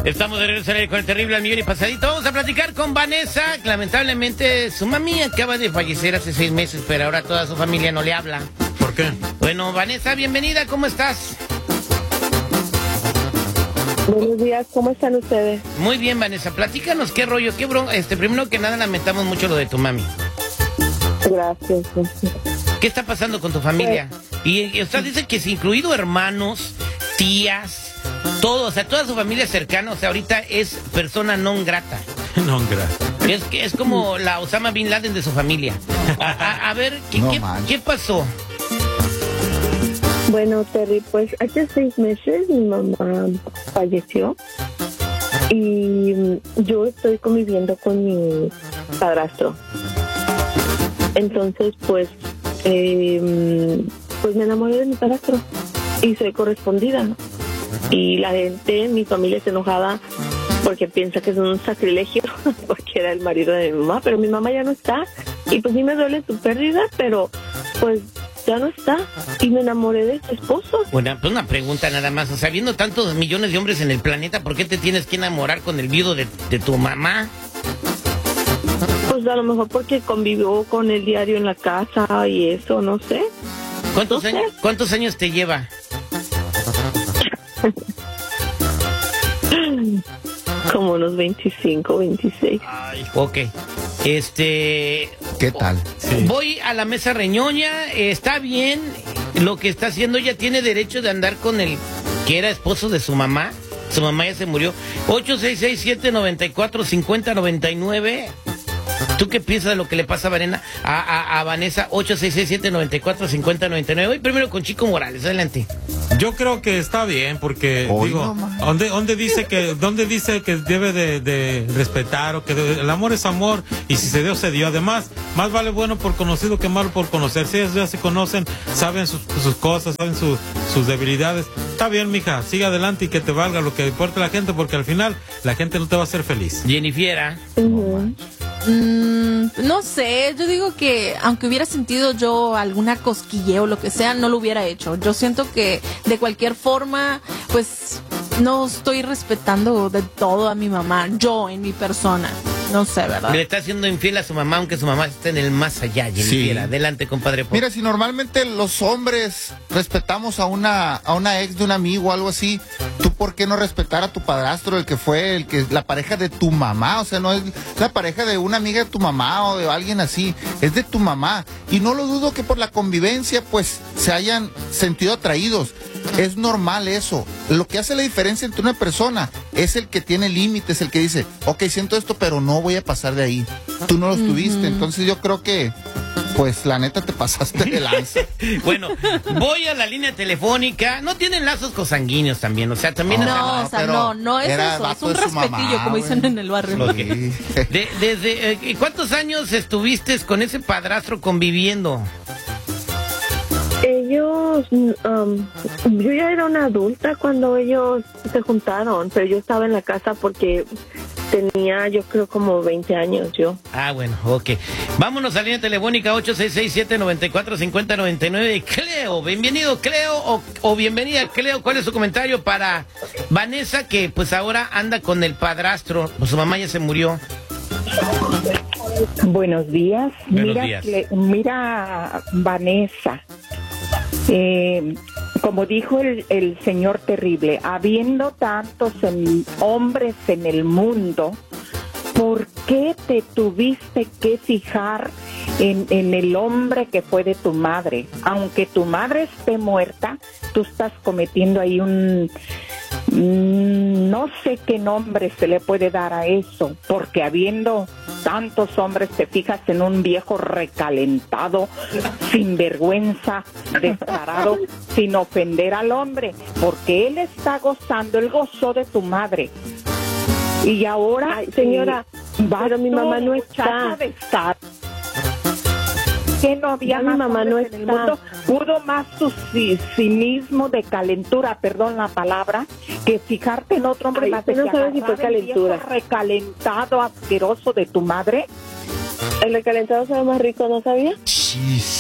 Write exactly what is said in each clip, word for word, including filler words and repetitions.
Estamos de regreso con el terrible al millón y pasadito. Vamos a platicar con Vanessa. Lamentablemente, su mami acaba de fallecer hace seis meses, pero ahora toda su familia no le habla. ¿Por qué? Bueno, Vanessa, bienvenida. ¿Cómo estás? Buenos días, ¿cómo están ustedes? Muy bien, Vanessa. Platícanos qué rollo, qué bronca. Este, primero que nada, lamentamos mucho lo de tu mami. Gracias. ¿Qué está pasando con tu familia? Y, y usted dice que es incluido hermanos, tías, todo, o sea, toda su familia cercana, o sea, ahorita es persona non grata. Non grata. Es que es como la Osama Bin Laden de su familia. A, a, a ver, ¿qué, No qué, ¿qué pasó? Bueno, Terry, pues hace seis meses mi mamá falleció y yo estoy conviviendo con mi padrastro. Entonces, pues, eh, pues me enamoré de mi padrastro y soy correspondida. Y la gente, mi familia está enojada porque piensa que es un sacrilegio, porque era el marido de mi mamá, pero mi mamá ya no está. Y pues sí me duele su pérdida, pero pues ya no está. Y me enamoré de su esposo. Bueno, pues una pregunta nada más. O sea, viendo tantos millones de hombres en el planeta, ¿por qué te tienes que enamorar con el viudo de, de tu mamá? Pues a lo mejor porque convivió con el diario en la casa y eso, no sé. ¿Cuántos, No sé. años, ¿cuántos años te lleva? Como unos veinticinco, veintiséis. Ay, ok. Este... ¿Qué tal? Sí. Voy a la mesa reñoña, eh, está bien lo que está haciendo, ella tiene derecho de andar con el que era esposo de su mamá, su mamá ya se murió. Ocho seis seis siete nueve cuatro cinco cero nueve nueve. ¿Tú qué piensas de lo que le pasa a, Varena, a, a, a Vanessa? Ocho seis seis siete nueve cuatro cinco cero nueve nueve. Voy primero con Chico Morales, adelante. Yo creo que está bien porque Hoy digo, nomás. ¿dónde, dónde dice que dónde dice que debe de, de respetar o que de- el amor es amor y si se dio se dio. Además, más vale bueno por conocido que malo por conocer. Si ellos ya se conocen, saben sus, sus cosas, saben sus sus debilidades. Está bien, mija, sigue adelante y que te valga lo que importa la gente porque al final la gente no te va a hacer feliz. Jennifer. Ujú. Mm, no sé, yo digo que aunque hubiera sentido yo alguna cosquilleo o lo que sea, no lo hubiera hecho. Yo siento que de cualquier forma, pues no estoy respetando de todo a mi mamá, yo en mi persona. No sé, ¿verdad? Le está haciendo infiel a su mamá, aunque su mamá esté en el más allá, Jennifer. Sí. Adelante, compadre. Pop. Mira, si normalmente los hombres respetamos a una a una ex de un amigo o algo así, ¿tú por qué no respetar a tu padrastro, el que fue el que la pareja de tu mamá? O sea, no es la pareja de una amiga de tu mamá o de alguien así, es de tu mamá. Y no lo dudo que por la convivencia, pues, se hayan sentido atraídos. Es normal eso. Lo que hace la diferencia entre una persona es el que tiene límites, el que dice, ok, siento esto, pero no voy a pasar de ahí. Tú no los tuviste, entonces yo creo que, pues, la neta te pasaste de lanza. Bueno, voy a la línea telefónica. No tienen lazos cosanguíneos también, o sea, también... No, no, o sea, pero no, no es era eso, es vato un de su respetillo, mamá, como dicen güey. en el barrio. Ok. Sí. De- desde, eh, ¿cuántos años estuviste con ese padrastro conviviendo? Ellos, um, yo ya era una adulta cuando ellos se juntaron, pero yo estaba en la casa porque tenía, yo creo, como veinte años yo. Ah, bueno, ok. Vámonos a la línea telefónica ocho seis seis siete nueve cuatro cinco cero nueve nueve. Cleo, bienvenido Cleo o, o bienvenida Cleo. ¿Cuál es su comentario para Vanessa que pues ahora anda con el padrastro? Pues su mamá ya se murió. Buenos días. Buenos mira, días. Cle- mira, Vanessa. Eh, como dijo el, el señor terrible, habiendo tantos en- hombres en el mundo, ¿por qué te tuviste que fijar en, en el hombre que fue de tu madre? Aunque tu madre esté muerta, tú estás cometiendo ahí un... mm, no sé qué nombre se le puede dar a eso, porque habiendo tantos hombres te fijas en un viejo recalentado, sin vergüenza, descarado, sin ofender al hombre, porque él está gozando, él gozó de tu madre. Y ahora, Ay, señora, eh, vas pero mi tú, mamá no muchacha está. de estar. Que no había Ya mi más mamá no hombres en el está. mundo, pudo más tu ci- cinismo de calentura, perdón la palabra, que fijarte en otro hombre Ay, más usted no que sabe si fue agarrar el viejo calentura. recalentado, asqueroso de tu madre. El recalentado sabe más rico, ¿no sabía? Chis.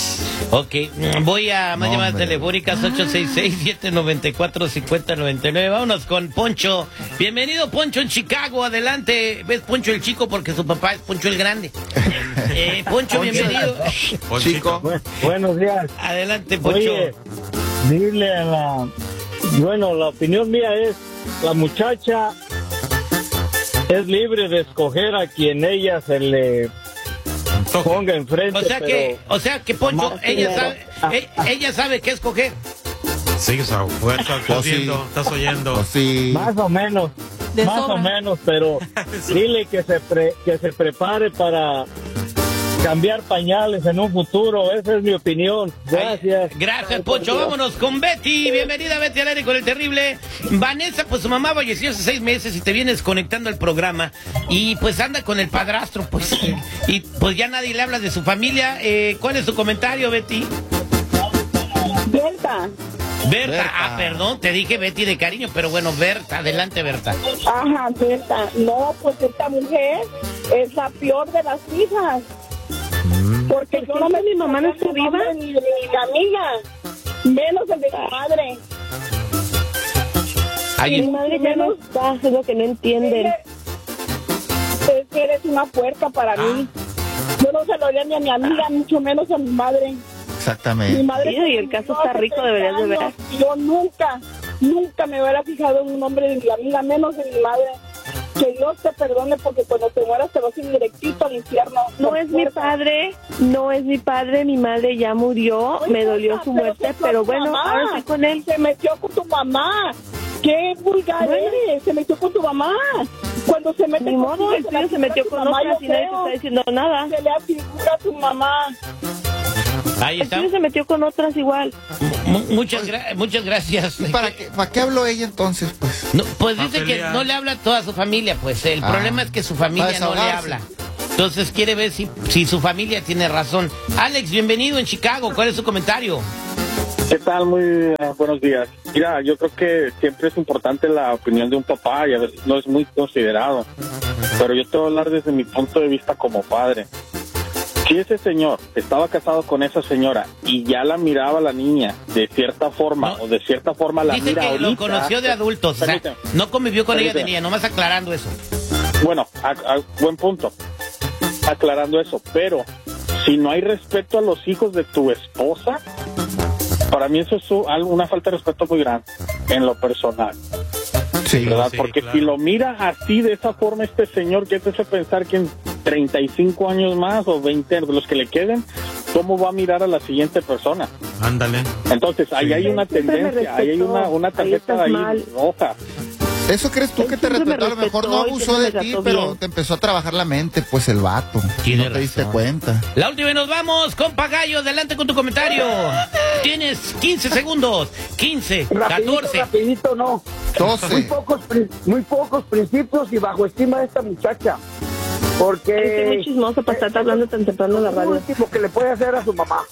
Ok, voy a más No, llamadas hombre. telefónicas ocho seis seis, siete nueve cuatro, cinco cero nueve nueve. Vámonos con Poncho. Bienvenido, Poncho, en Chicago. Adelante. ¿Ves Poncho el chico? Porque su papá es Poncho el grande. Eh, Poncho, bienvenido. Chico. Bu- buenos días. Adelante, Poncho. Oye, dile a la... Bueno, la opinión mía es, la muchacha es libre de escoger a quien ella se le ponga enfrente. O sea pero que, o sea que Poncho, más ella claro. sabe, e- ella sabe qué escoger. Sí, o sea, fuerza, estás Oh, sí. oyendo, estás oyendo. Pues sí. Más o menos, De más sobra. o menos, pero dile que se pre- que se prepare para cambiar pañales en un futuro. Esa es mi opinión. Gracias. Ay, gracias, Poncho. Vámonos con Betty. Bienvenida, Betty, al aire con el terrible. Vanessa, pues su mamá falleció hace seis meses y te vienes conectando al programa. Y pues anda con el padrastro, pues. Y, y, pues ya nadie le habla de su familia. Eh, ¿Cuál es su comentario, Betty? Berta, Berta. Berta. Ah, perdón, te dije Betty de cariño, pero bueno, Berta, adelante, Berta. ajá, Berta, no, pues esta mujer es la peor de las hijas. Porque yo no me mi mamá no está viva ni de mi amiga, menos el de mi madre. Ay, Mi madre ya no está, es lo que no entienden. Es que eres una puerca para mí. Yo no se lo haría ni a mi amiga, mucho menos a mi madre. Mi Exactamente. madre Sí, y el caso está rico, deberías de ver. Yo nunca, nunca me hubiera fijado en un hombre de mi amiga, menos de mi madre. Que Dios te perdone porque cuando te mueras te vas a ir directito al infierno. No es mi padre, no es mi padre, mi madre ya murió, No me dolió importa, su pero muerte, se fue pero tu bueno, mamá. ahora estoy con él. Se metió con tu mamá. Qué vulgar Bueno. eres. Se metió con tu mamá. Cuando se mete Ni modo, contigo, el se le tuyo se afigura metió tu con mamá, otras yo y nadie te creo. está diciendo nada. Se le afigura a tu mamá. ahí El está. tuyo se metió con otras igual. Mu- muchas, gra- muchas gracias. ¿Y para qué, para qué habló ella entonces? Pues No, pues A dice que pelear. no le habla a toda su familia, pues el Ah, problema es que su familia no le desahogarse. habla. Entonces quiere ver si, si su familia tiene razón. Alex, bienvenido en Chicago. ¿Cuál es su comentario? ¿Qué tal? Muy eh, buenos días. Mira, yo creo que siempre es importante la opinión de un papá y a veces no es muy considerado. Pero yo te voy a hablar desde mi punto de vista como padre. Si ese señor estaba casado con esa señora y ya la miraba la niña de cierta forma No. o de cierta forma la Dice mira que ahorita, lo conoció de adultos, o sea, Permíteme. no convivió con ella de Permíteme. niña, nomás aclarando eso. Bueno, a, a- buen punto. Aclarando eso, pero si no hay respeto a los hijos de tu esposa, para mí eso es u- algo- una falta de respeto muy grande en lo personal. sí. ¿Verdad? Sí, Porque claro. si lo mira así, de esa forma, este señor, ¿qué te hace pensar que en treinta y cinco años más o veinte, de los que le queden, cómo va a mirar a la siguiente persona? Ándale. Entonces, ahí Sí. hay una Siempre me tendencia, ahí hay respetó, una, una ahí tarjeta estás ahí mal. roja. ¿Eso crees tú Él que te siempre me respetó? A lo mejor no respetó y abusó siempre de me ti, trató pero bien. te empezó a trabajar la mente, pues el vato. Tiene No te diste razón. cuenta. La última y nos vamos, compa Gallo, adelante con tu comentario. Tienes quince segundos, quince, catorce. rapidito, no. Muy doce. pocos, pri- muy pocos principios y bajo estima de esta muchacha. Porque Es muy chismoso para estar hablando tan temprano en la es lo radio. último que le puede hacer a su mamá.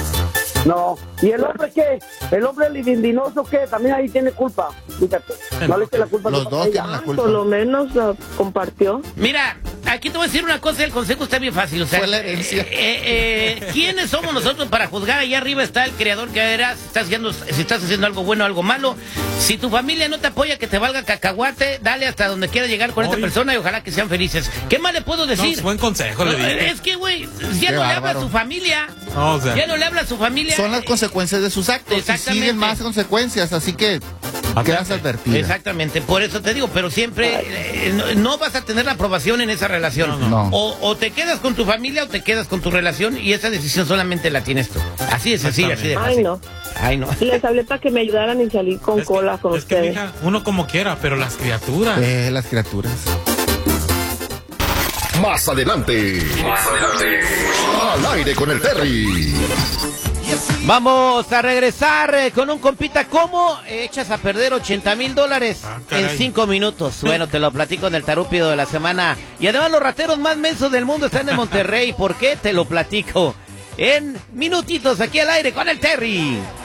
No. ¿Y el hombre qué? El hombre libidinoso, ¿qué? También ahí tiene culpa. Fíjate. No le eche la culpa a Los su dos mamá, tienen la ella. culpa. Por lo menos lo compartió. Mira, aquí te voy a decir una cosa, el consejo está bien fácil. O sea, Fue la herencia. eh, eh, eh, ¿quiénes somos nosotros para juzgar? Allá arriba está el creador que verás si estás haciendo, si estás haciendo algo bueno o algo malo. Si tu familia no te apoya, que te valga cacahuate, dale hasta donde quieras llegar con esta Oye. persona y ojalá que sean felices. ¿Qué más le puedo No, decir? es buen consejo, le dije. Es que, güey, ya Qué no le habla a bárbaro. su familia. No, o sea, Ya no le habla a su familia. Son las consecuencias de sus actos y Exactamente. siguen más consecuencias, así que quedas advertida. Exactamente, por eso te digo, pero siempre eh, no, no vas a tener la aprobación en esa relación. No, no. O, o te quedas con tu familia o te quedas con tu relación y esa decisión solamente la tienes tú. Así de sencillo, así de Ay, fácil. no. Ay, no. Les hablé para que me ayudaran y salí con es que- cola con es que, ustedes. mija, uno como quiera, pero las criaturas. Eh, las criaturas. Más adelante. Más adelante. Al aire con el Terry. Vamos a regresar eh, con un compita. ¿Cómo echas a perder ochenta mil dólares Ah, en caray. cinco minutos? Bueno, te lo platico en el tarúpido de la semana. Y además los rateros más mensos del mundo están en Monterrey. ¿Por qué? Te lo platico en minutitos aquí al aire con el Terry.